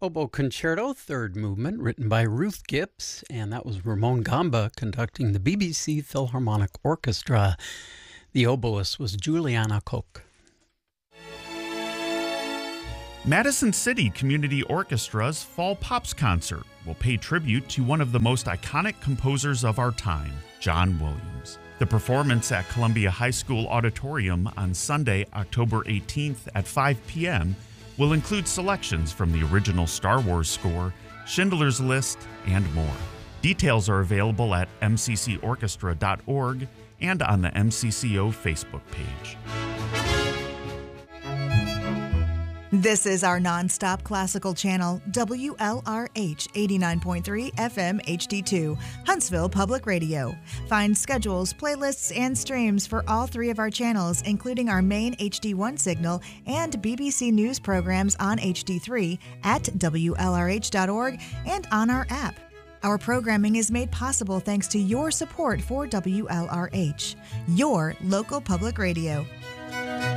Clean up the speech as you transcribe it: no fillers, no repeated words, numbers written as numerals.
Oboe Concerto, third movement, written by Ruth Gibbs, and that was Ramon Gamba conducting the BBC Philharmonic Orchestra. The oboist was Juliana Koch. Madison City Community Orchestra's Fall Pops Concert will pay tribute to one of the most iconic composers of our time, John Williams. The performance at Columbia High School Auditorium on Sunday, October 18th at 5 p.m. will include selections from the original Star Wars score, Schindler's List, and more. Details are available at mccorchestra.org and on the MCCO Facebook page. This is our nonstop classical channel, WLRH 89.3 FM HD2, Huntsville Public Radio. Find schedules, playlists, and streams for all three of our channels, including our main HD1 signal and BBC News programs on HD3 at WLRH.org and on our app. Our programming is made possible thanks to your support for WLRH, your local public radio.